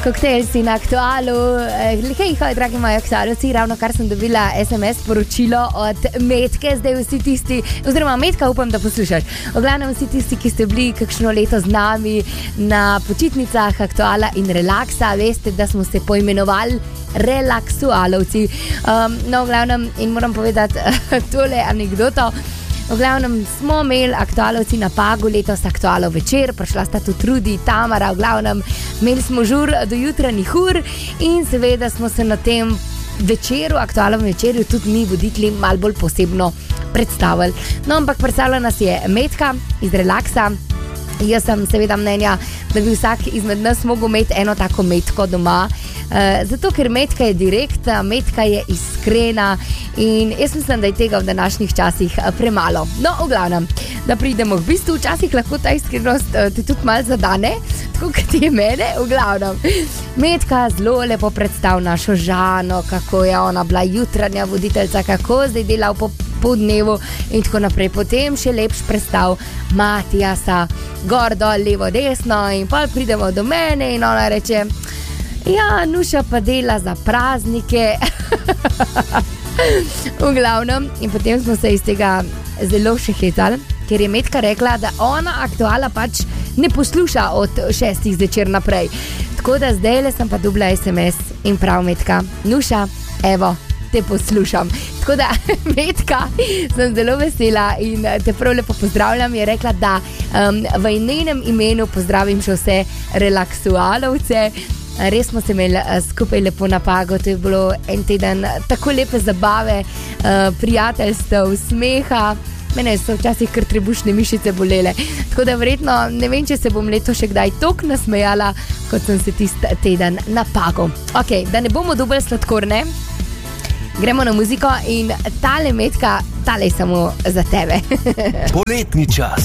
Koktejl si na Aktualu. Hej, dragi moji aktualci, ravno kar sem dobila SMS poročilo od Metke, zdaj vsi tisti, oziroma Metka, upam, da poslušaš. V glavnem vsi tisti, ki ste bili kakšno leto z nami na počitnicah Aktuala in Relaksa, veste, da smo se poimenovali Relaksualovci. No, v glavnem, in moram povedati tole anekdoto. V glavnem smo imeli Aktualovci na Pagu letos Aktualov večer, prišla sta tudi Trudi, Tamara, v glavnem imeli smo žur do jutranjih ur in seveda smo se na tem večeru, Aktualovem večerju, tudi mi voditelji malo bolj posebno predstavili. No, ampak predstavila nas je Metka iz Relaksa. Jaz sem seveda mnenja, da bi vsak izmed nas mogel imeti eno tako Metko doma, zato ker Metka je direktna, Metka je iskrena in jaz mislim, da je tega v današnjih časih premalo. No, v glavnem, da pridemo k bistvu, včasih lahko ta iskrenost te tudi malo zadane, tako kot je mene, v glavnem. Metka zelo lepo predstav našo Žano, kako je ona bila jutranja voditeljca, kako zdaj dela po dnevu in tako naprej. Potem še lepš predstav Matijasa, gor, dol, levo, desno in pol pridemo do mene in ona reče, ja, Nuša pa dela za praznike. V glavnem, in potem smo se iz tega zelo še hecali, ker je Metka rekla, da ona Aktuala pač ne posluša od 6 zvečer naprej. Tako da zdaj sem pa dobila SMS in prav Metka, Nuša, evo, te poslušam. Tako da, Metka, sem zelo vesela in te prav lepo pozdravljam. Je rekla, da v njenem imenu pozdravim še vse relaksualovce. Res smo se imeli skupaj lepo na Pagu, to je bilo en teden tako lepe zabave, prijateljstev, smeha. Mene so včasih kar trebušne mišice bolele. Tako da verjetno ne vem, če se bom leto še kdaj toliko nasmejala, kot sem se tisti teden na Pagu. Ok, da ne bomo dobili sladkorne, gremo na muziko in tale Metka, tale je samo za tebe. Poletni čas.